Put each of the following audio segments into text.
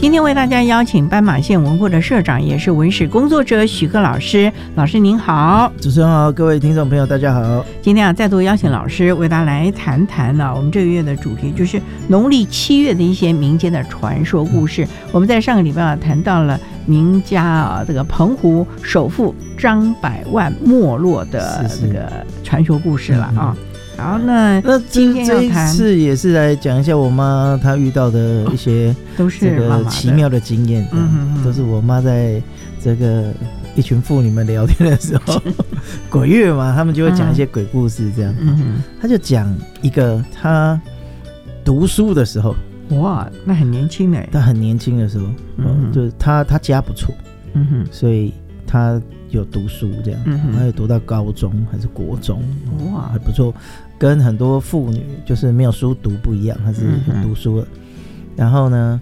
今天为大家邀请斑马线文库的社长，也是文史工作者许克老师。老师您好。 主持人好，各位听众朋友大家好。 今天再度邀请老师为大家来谈谈我们这个月的主题就是农历7月的一些民间的传说故事。我们在上个礼拜谈到了名家这个澎湖首富张百万没落的这个传说故事了啊。好，那今天要谈， 这一次也是来讲一下我妈她遇到的一些都是这个奇妙的经验，都是我妈在这个一群妇女们聊天的时候，鬼月嘛，他们就会讲一些鬼故事这样。他就讲一个他读书的时候， 哇，那很年轻哎， 他很年轻的时候，就是他家不错，所以他有读书这样，他有读到高中还是国中，哇，还不错，跟很多妇女就是没有书读不一样，他是有读书的。然后呢，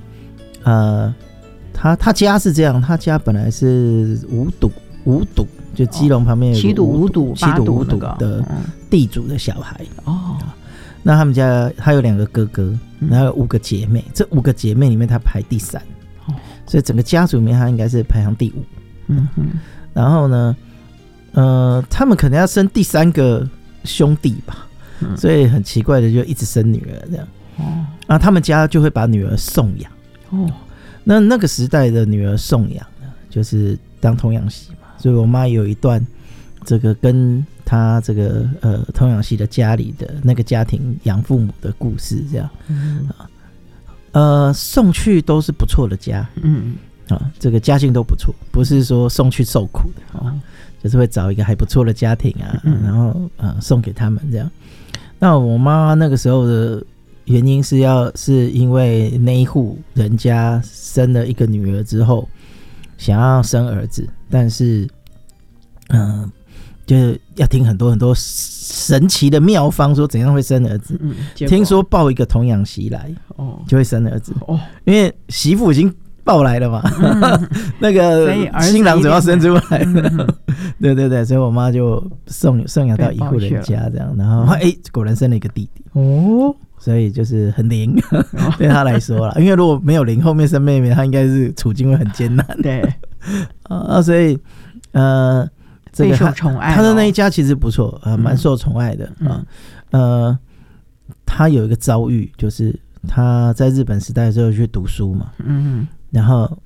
他家是这样，他家本来是五堵，就基隆旁边有七堵五堵的地主的小孩哦。那他们家他有2个哥哥，然后有5个姐妹，这5个姐妹里面他排第3，所以整个家族里面他应该是排行第5。然后呢，他们可能要生第3个兄弟吧，所以很奇怪的就一直生女儿这样。然后他们家就会把女儿送养。那个时代的女儿送养呢，就是当童养媳嘛，所以我妈有一段这个跟她这个童养媳的家里的那个家庭养父母的故事这样。送去都是不错的家，这个家境都不错，不是说送去受苦的，就是会找一个还不错的家庭啊，然后送给他们这样。那我妈那个时候的原因是因为那一户人家生了一个女儿之后，想要生儿子，但是就是要听很多很多神奇的妙方，说怎样会生儿子。听说抱一个童养媳来，就会生儿子。因为媳妇已经抱来了嘛，那个新郎总要生出来了。对对对，所以我妈就送养到一户人家这样，然后果然生了一个弟弟。所以就是很灵，对他来说啦，因为如果没有灵，后面生妹妹，他应该是处境会很艰难。对，所以这个他的那一家其实不错，蛮受宠爱的啊。他有一个遭遇，就是他在日本时代的时候去读书嘛，然后